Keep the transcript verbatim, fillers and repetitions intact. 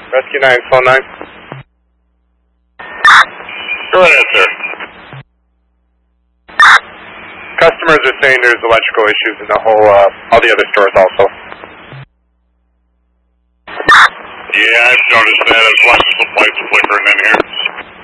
Rescue nine, phone nine. Go ahead, sir. Customers are saying there's electrical issues in the whole, uh, all the other stores also. Yeah, I've noticed that. I've watched some lights flickering in here.